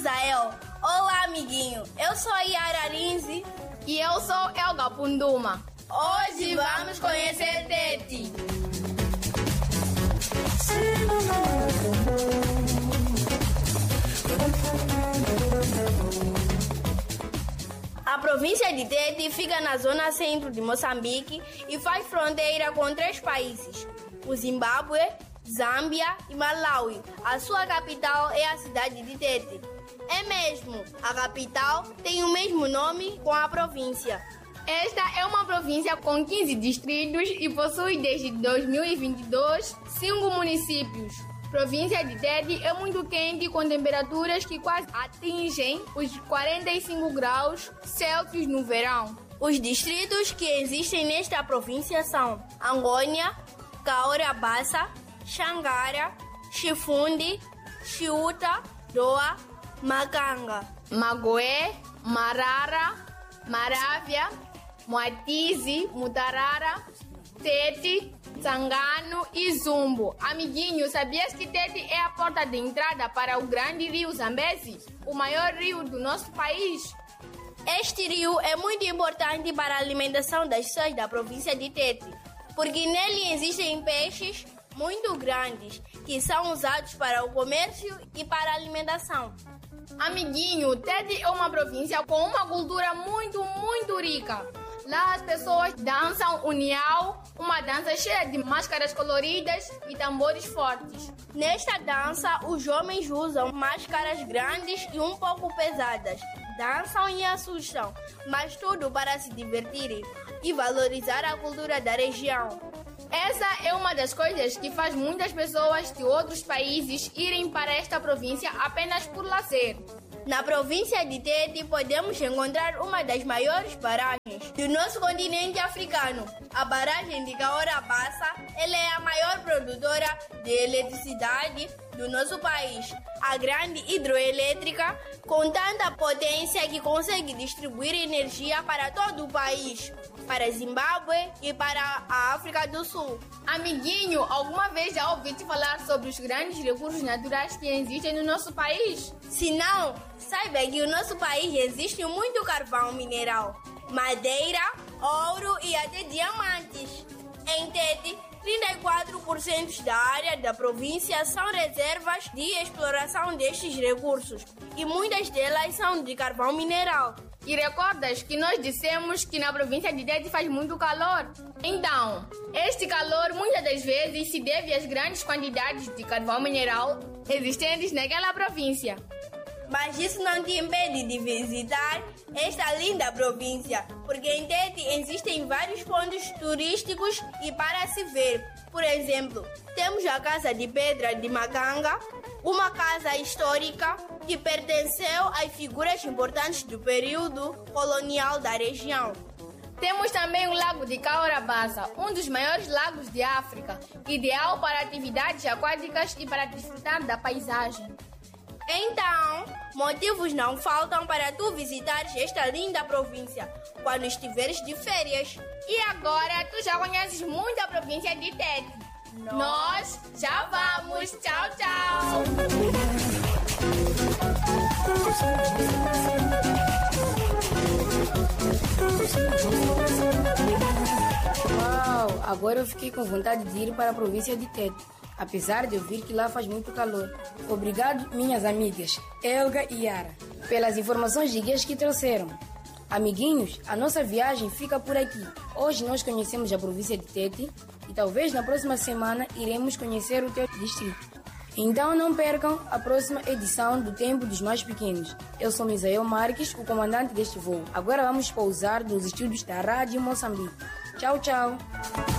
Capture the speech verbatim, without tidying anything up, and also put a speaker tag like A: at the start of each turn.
A: Misael. Olá, amiguinho. Eu sou a Yara Lindsay.
B: E eu sou Elga Punduma.
A: Hoje vamos conhecer Tete. A província de Tete fica na zona centro de Moçambique e faz fronteira com três países: o Zimbábue, Zâmbia e Malawi. A sua capital é a cidade de Tete. É mesmo, a capital tem o mesmo nome com a província.
B: Esta é uma província com quinze distritos e possui desde dois mil e vinte e dois cinco municípios. A província de Tete é muito quente, com temperaturas que quase atingem os quarenta e cinco graus Celsius no verão.
A: Os distritos que existem nesta província são Angônia, Caorabassa, Xangara, Chifundi, Chiuta, Doa, Macanga,
B: Magoé, Marara, Marávia, Moatize, Mutarara, Tete, Tsangano e Zumbo. Amiguinho, sabias que Tete é a porta de entrada para o grande rio Zambezi, o maior rio do nosso país?
A: Este rio é muito importante para a alimentação das pessoas da província de Tete, porque nele existem peixes muito grandes que são usados para o comércio e para a alimentação.
B: Amiguinho, Tete é uma província com uma cultura muito, muito rica. Lá as pessoas dançam o niau, uma dança cheia de máscaras coloridas e tambores fortes.
A: Nesta dança, os homens usam máscaras grandes e um pouco pesadas. Dançam e assustam, mas tudo para se divertirem e valorizar a cultura da região.
B: Essa é uma das coisas que faz muitas pessoas de outros países irem para esta província apenas por lazer.
A: Na província de Tete podemos encontrar uma das maiores barragens do nosso continente africano. A barragem de Caorabassa, ela é a maior produtora de eletricidade do nosso país. A grande hidroelétrica com tanta potência que consegue distribuir energia para todo o país, para Zimbábue e para a África do Sul.
B: Amiguinho, alguma vez já ouvi te falar sobre os grandes recursos naturais que existem no nosso país?
A: Se não, saiba que no nosso país existe muito carvão mineral, madeira, ouro e até diamantes. Em Tete, trinta e quatro por cento da área da província são reservas de exploração destes recursos e muitas delas são de carvão mineral.
B: E recordas que nós dissemos que na província de Tete faz muito calor? Então, este calor muitas das vezes se deve às grandes quantidades de carvão mineral existentes naquela província.
A: Mas isso não te impede de visitar esta linda província, porque em Tete existem vários pontos turísticos e para se ver. Por exemplo, temos a Casa de Pedra de Macanga, uma casa histórica que pertenceu às figuras importantes do período colonial da região.
B: Temos também o Lago de Caorabassa, um dos maiores lagos de África, ideal para atividades aquáticas e para desfrutar da paisagem.
A: Então, motivos não faltam para tu visitares esta linda província quando estiveres de férias.
B: E agora tu já conheces muito a província de Tete. Nós já vamos. Tchau, tchau.
C: Uau, agora eu fiquei com vontade de ir para a província de Tete, apesar de ouvir que lá faz muito calor. Obrigado, minhas amigas, Elga e Yara, pelas informações de guias que trouxeram. Amiguinhos, a nossa viagem fica por aqui. Hoje nós conhecemos a província de Tete e talvez na próxima semana iremos conhecer o teu distrito. Então não percam a próxima edição do Tempo dos Mais Pequenos. Eu sou Misael Marques, o comandante deste voo. Agora vamos pousar nos estúdios da Rádio Moçambique. Tchau, tchau.